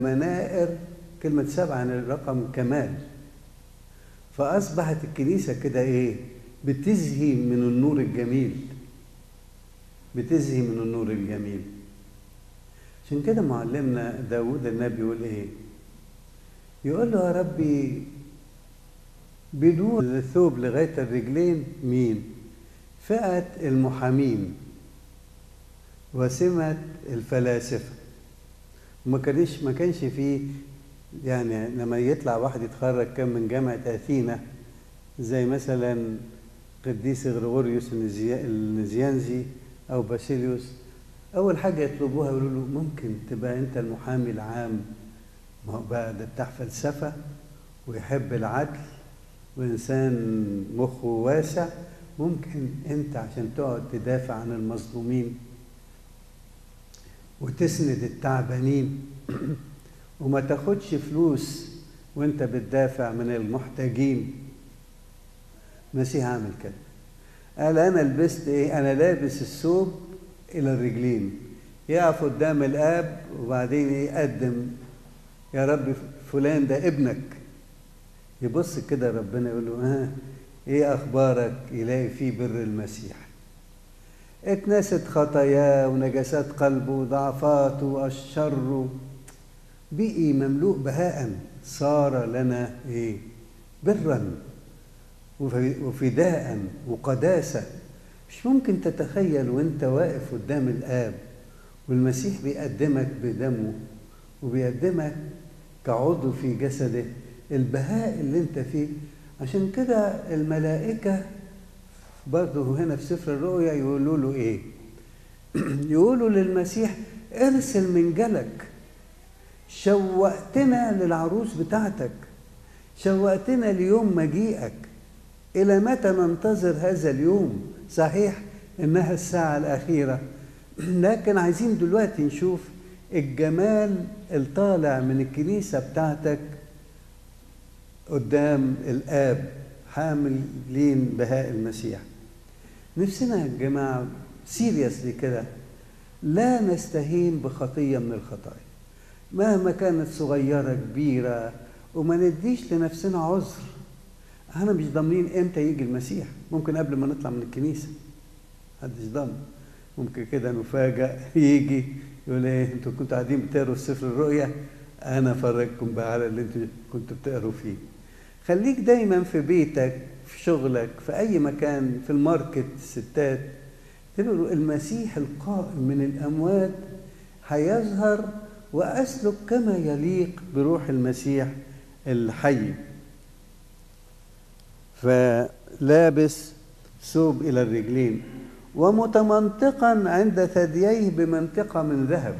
منائر. كلمة 7 عن الرقم كمال، فأصبحت الكنيسة كده إيه؟ بتزهي من النور الجميل، بتزهي من النور الجميل. عشان كده معلمنا داود النبي يقول إيه؟ يقول له يا ربي بدون الثوب لغاية الرجلين مين؟ فئة المحامين وسمة الفلاسفة. ما كانش فيه يعني لما يطلع واحد يتخرج كان من جامعة أثينا زي مثلا قديس غريغوريوس النزيانزي أو باسيليوس، أول حاجة يطلبوها يقولوا له ممكن تبقى أنت المحامي العام؟ ما هو بقى ده بتاع فلسفة ويحب العدل وإنسان مخه واسع، ممكن أنت عشان تقعد تدافع عن المظلومين وتسند التعبانين وما تاخدش فلوس وانت بتدافع من المحتاجين. المسيح عامل كده، قال انا لبست ايه؟ انا لابس الثوب الى الرجلين، يقف قدام الاب وبعدين يقدم يا رب فلان ده ابنك، يبص كده ربنا يقول له ايه اخبارك؟ يلاقي فيه بر المسيح، اتنست خطاياه ونجاسات قلبه وضعفاته والشر، بقي مملوء بهاء، صار لنا ايه؟ برا وفداء وقداسة. مش ممكن تتخيل وانت واقف قدام الآب والمسيح بيقدمك بدمه وبيقدمك كعضو في جسده، البهاء اللي انت فيه. عشان كده الملائكة برضه هنا في سفر الرؤيا يقولوا له ايه؟ يقولوا للمسيح ارسل منجلك، شوقتنا للعروس بتاعتك، شوقتنا ليوم مجيئك، إلى متى ننتظر هذا اليوم؟ صحيح إنها الساعة الأخيرة، لكن عايزين دلوقتي نشوف الجمال الطالع من الكنيسة بتاعتك قدام الآب حاملين بهاء المسيح. نفسنا يا جماعة سيريسلي كده لا نستهين بخطية من الخطايا مهما كانت صغيرة كبيرة، وما نديش لنفسنا عذر. احنا مش ضامنين امتى يجي المسيح، ممكن قبل ما نطلع من الكنيسة، محدش ضامن، ممكن كده نفاجأ يجي يقول ايه انتوا كنتوا قاعدين بتقروا سفر الرؤيا، انا فرجكم بقى على اللي انتوا كنتوا بتقروا فيه. خليك دايما في بيتك، في شغلك، في اي مكان، في الماركت، الستات، تقولوا المسيح القائم من الاموات هيظهر وأسلك كما يليق بروح المسيح الحي. فلابس ثوب إلى الرجلين ومتمنطقا عند ثدييه بمنطقة من ذهب.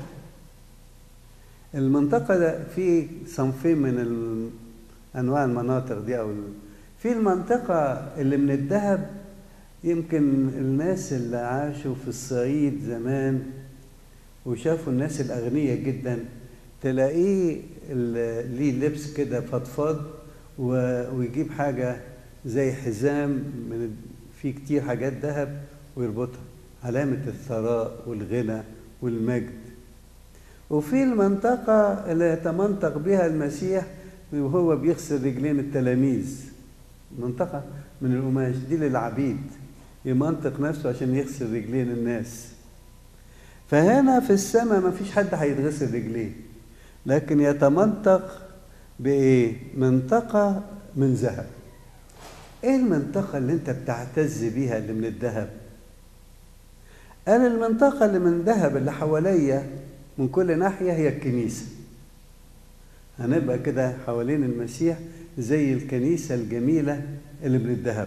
المنطقة ده في صنفين من أنواع المناطق دي، أو في المنطقة اللي من الذهب، يمكن الناس اللي عاشوا في الصعيد زمان وشافوا الناس الأغنياء جدا تلاقيه ليه لبس كده فضفاض ويجيب حاجة زي حزام من فيه كتير حاجات ذهب ويربطها، علامة الثراء والغنى والمجد. وفي المنطقة اللي يتمنطق بها المسيح وهو بيغسل رجلين التلاميذ، منطقة من القماش دي للعبيد، يمنطق نفسه عشان يغسل رجلين الناس. فهنا في السماء ما فيش حد هيتغسل رجليه، لكن يتمنطق بإيه؟ منطقة من ذهب. إيه المنطقة اللي أنت بتعتز بيها اللي من الذهب؟ قال المنطقة اللي من ذهب اللي حواليا من كل ناحية هي الكنيسة. هنبقى كده حوالين المسيح زي الكنيسة الجميلة اللي من الذهب.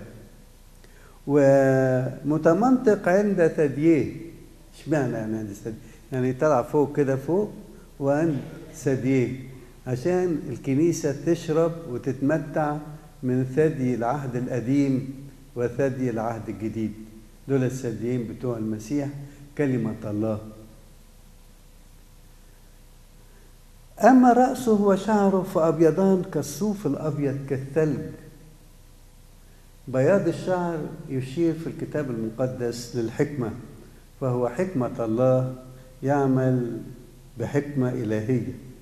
ومتمنطق عند ثدييه. اشمعنى يعني عند ثدييه؟ يعني طلع فوق كده فوق وعند ثدييه عشان الكنيسة تشرب وتتمتع من ثدي العهد القديم وثدي العهد الجديد. دول الثديين بتوع المسيح كلمة الله. أما رأسه وشعره فأبيضان كالصوف الأبيض كالثلج. بياض الشعر يشير في الكتاب المقدس للحكمة، فهو حكمة الله، يعمل بحكمة إلهية.